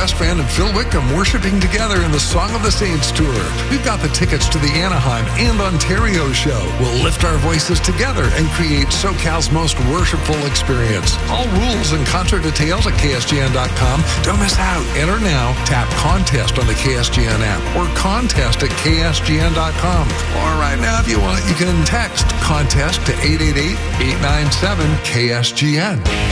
best friend and Phil Wickham worshiping together in the Song of the Saints tour. We've got the tickets to the Anaheim and Ontario show. We'll lift our voices together and create SoCal's most worshipful experience. All rules and concert details at KSGN.com. Don't miss out. Enter now. Tap contest on the KSGN app or contest at KSGN.com. Or right now, if you want, you can text contest to 888-897-KSGN.